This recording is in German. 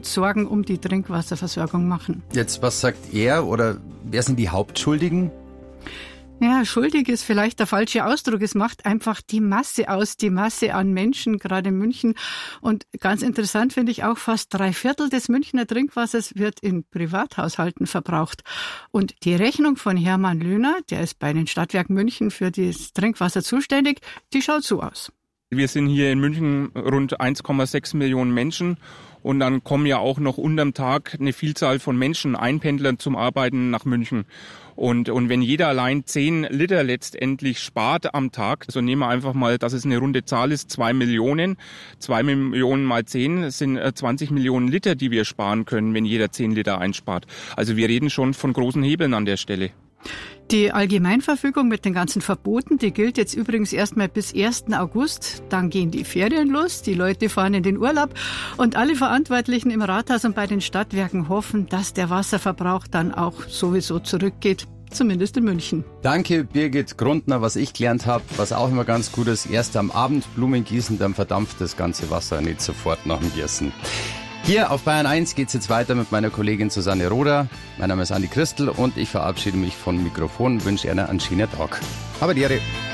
gut Sorgen um die Trinkwasserversorgung machen. Jetzt, was sagt er oder wer sind die Hauptschuldigen? Ja, schuldig ist vielleicht der falsche Ausdruck. Es macht einfach die Masse aus, die Masse an Menschen, gerade in München. Und ganz interessant finde ich auch, fast 3/4 des Münchner Trinkwassers wird in Privathaushalten verbraucht. Und die Rechnung von Hermann Löhner, der ist bei den Stadtwerken München für das Trinkwasser zuständig, die schaut so aus. Wir sind hier in München rund 1,6 Millionen Menschen. Und dann kommen ja auch noch unterm Tag eine Vielzahl von Menschen, Einpendlern zum Arbeiten nach München. Und wenn jeder allein 10 Liter letztendlich spart am Tag, so nehmen wir einfach mal, dass es eine runde Zahl ist, 2 Millionen. 2 Millionen mal 10 sind 20 Millionen Liter, die wir sparen können, wenn jeder 10 Liter einspart. Also wir reden schon von großen Hebeln an der Stelle. Die Allgemeinverfügung mit den ganzen Verboten, die gilt jetzt übrigens erstmal bis 1. August. Dann gehen die Ferien los, die Leute fahren in den Urlaub und alle Verantwortlichen im Rathaus und bei den Stadtwerken hoffen, dass der Wasserverbrauch dann auch sowieso zurückgeht. Zumindest in München. Danke, Birgit Grundner. Was ich gelernt habe, was auch immer ganz gut ist, erst am Abend Blumen gießen, dann verdampft das ganze Wasser nicht sofort nach dem Gießen. Hier auf Bayern 1 geht's jetzt weiter mit meiner Kollegin Susanne Roder. Mein Name ist Andi Christel und ich verabschiede mich vom Mikrofon und wünsche Ihnen einen schönen Tag. Aber die Ehre.